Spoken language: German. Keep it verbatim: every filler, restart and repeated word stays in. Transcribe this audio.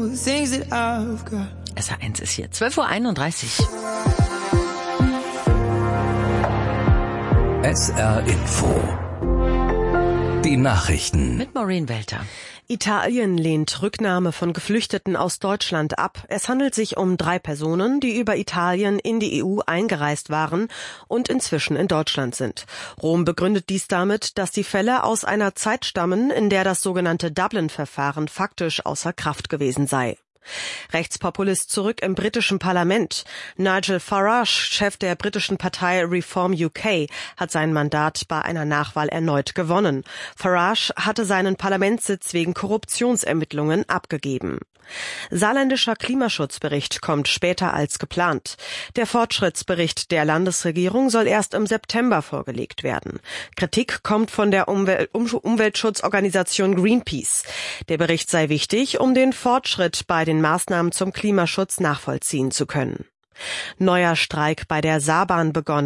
things that I've got. S H eins ist hier, zwölf Uhr einunddreißig. S R Info. Die Nachrichten. Mit Maureen Welter. Italien lehnt Rücknahme von Geflüchteten aus Deutschland ab. Es handelt sich um drei Personen, die über Italien in die E U eingereist waren und inzwischen in Deutschland sind. Rom begründet dies damit, dass die Fälle aus einer Zeit stammen, in der das sogenannte Dublin-Verfahren faktisch außer Kraft gewesen sei. Rechtspopulist zurück im britischen Parlament. Nigel Farage, Chef der britischen Partei Reform U K, hat sein Mandat bei einer Nachwahl erneut gewonnen. Farage hatte seinen Parlamentssitz wegen Korruptionsermittlungen abgegeben. Saarländischer Klimaschutzbericht kommt später als geplant. Der Fortschrittsbericht der Landesregierung soll erst im September vorgelegt werden. Kritik kommt von der Umwel- um- Umweltschutzorganisation Greenpeace. Der Bericht sei wichtig, um den Fortschritt bei den Maßnahmen zum Klimaschutz nachvollziehen zu können. Neuer Streik bei der Saarbahn begonnen.